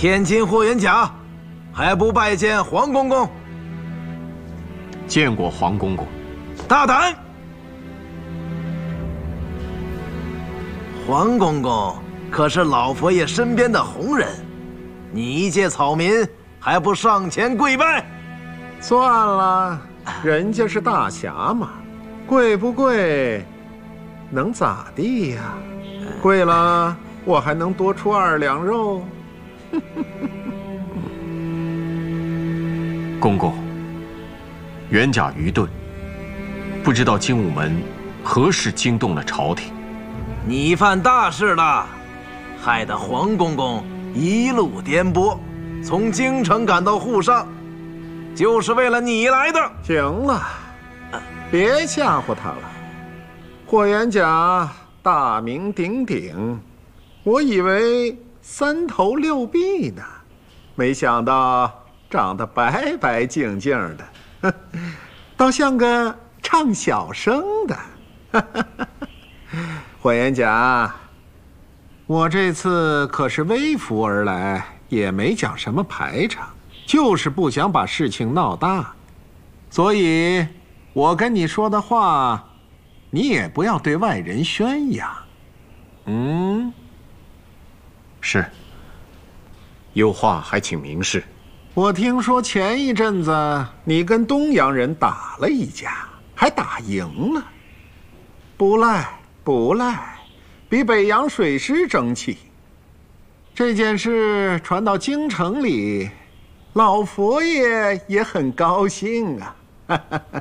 天津霍元甲，还不拜见黄公公？ 见过黄公公。 大胆！黄公公可是老佛爷身边的红人，你一介草民还不上前跪拜？ 算了，人家是大侠嘛，跪不跪，能咋地呀？跪了，我还能多出2两肉。 公公，元甲愚钝，不知道精武门何时惊动了朝廷。 你犯大事了，害得黄公公一路颠簸，从京城赶到沪上，就是为了你来的。 行了，别吓唬他了。霍元甲大名鼎鼎，我以为3头6臂呢，没想到长得白白净净的，倒像个唱小生的。霍元甲，我这次可是微服而来，也没讲什么排场，就是不想把事情闹大，所以我跟你说的话，你也不要对外人宣扬。 是。有话还请明示。 我听说前一阵子你跟东洋人打了一架，还打赢了，不赖不赖，比北洋水师争气。这件事传到京城里，老佛爷也很高兴啊。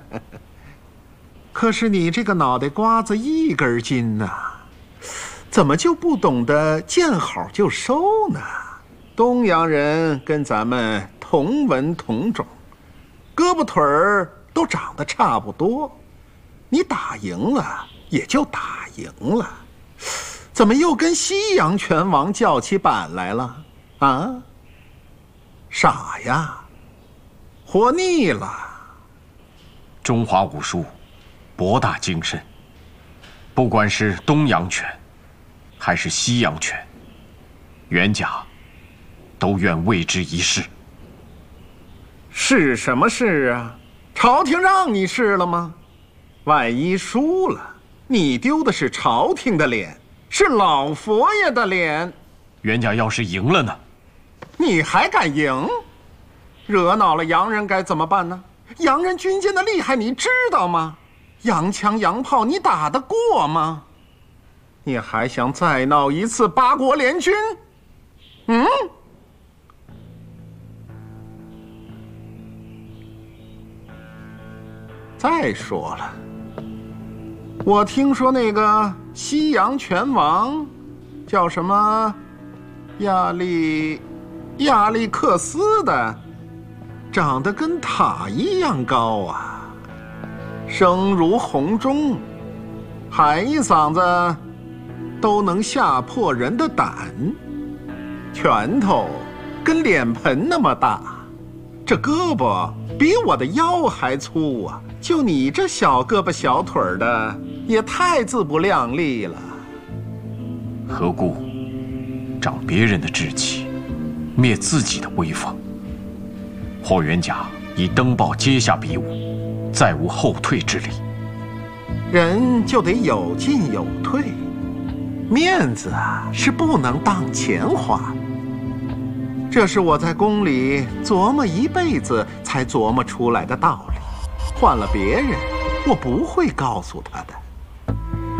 可是你这个脑袋瓜子一根筋呐，怎么就不懂得见好就收呢？东洋人跟咱们同文同种，胳膊腿儿都长得差不多，你打赢了也就打赢了，怎么又跟西洋拳王叫起板来了啊？傻呀，活腻了。 中华武术博大精深，不管是东洋拳还是西洋拳，元甲都愿为之一试。 是什么事啊？朝廷让你试了吗？万一输了，你丢的是朝廷的脸，是老佛爷的脸。 元甲要是赢了呢？ 你还敢赢？惹恼了洋人该怎么办呢？洋人军舰的厉害你知道吗？洋枪洋炮你打得过吗？你还想再闹一次八国联军？再说了，我听说那个西洋拳王叫什么亚历克斯的，长得跟塔一样高啊，声如洪钟，喊一嗓子都能吓破人的胆，拳头跟脸盆那么大，这胳膊比我的腰还粗啊！就你这小胳膊小腿的，也太自不量力了。 何故长别人的志气，灭自己的威风？霍元甲已登报接下比武，再无后退之理。 人就得有进有退，面子啊是不能当钱花。这是我在宫里琢磨一辈子才琢磨出来的道理，换了别人，我不会告诉他的。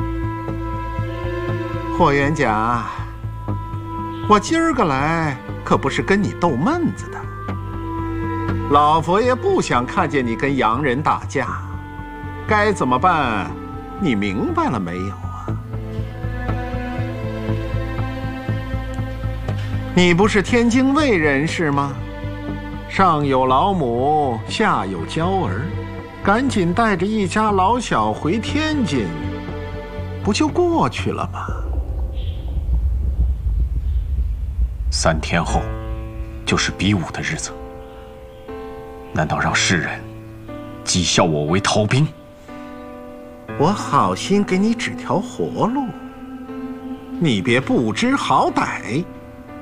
霍元甲，我今儿个来可不是跟你逗闷子的。老佛爷不想看见你跟洋人打架，该怎么办？你明白了没有啊？你不是天津卫人是吗？上有老母，下有娇儿，赶紧带着一家老小回天津，不就过去了吗 ？3天后，就是比武的日子。难道让世人讥笑我为逃兵？ 我好心给你指条活路，你别不知好歹。